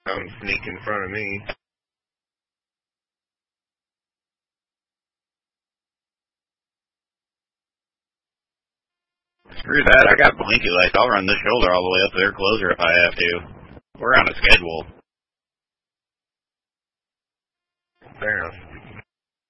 Don't sneak in front of me. Screw that, I got blinky lights. I'll run this shoulder all the way up to their closer if I have to. We're on a schedule. Fair enough.